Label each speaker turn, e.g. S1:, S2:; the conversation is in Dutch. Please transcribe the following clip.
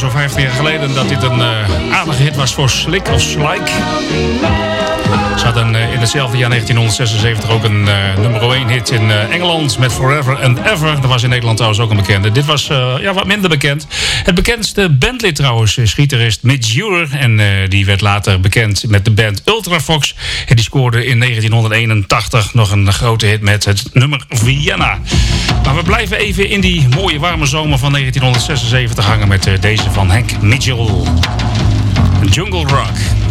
S1: zo'n 15 jaar geleden dat dit een aardige hit was voor Slick of Slike. Ze hadden in hetzelfde jaar 1976 ook een nummer 1 hit in Engeland met Forever and Ever. Dat was in Nederland trouwens ook een bekende. Dit was wat minder bekend. Het bekendste bandlid trouwens is gitarist Mitch Ure. En die werd later bekend met de band Ultravox. En die scoorde in 1981 nog een grote hit met het nummer Vienna. Maar we blijven even in die mooie warme zomer van 1976 hangen met deze van Hank Mitchell. Jungle Rock.